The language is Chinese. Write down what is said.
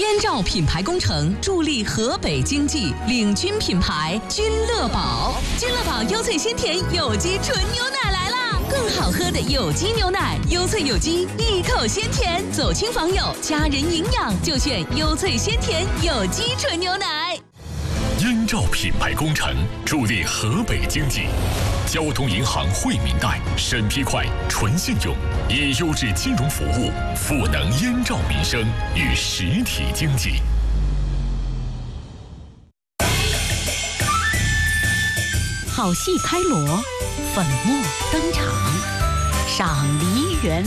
燕赵品牌工程助力河北经济，领军品牌君乐宝。君乐宝优萃鲜甜有机纯牛奶来啦！更好喝的有机牛奶，优萃有机，一口鲜甜，走亲访友，家人营养就选优萃鲜甜有机纯牛奶。 燕赵品牌工程助力河北经济，交通银行惠民贷审批快、纯信用，以优质金融服务赋能燕赵民生与实体经济。 好戏开锣，粉墨登场，赏梨园。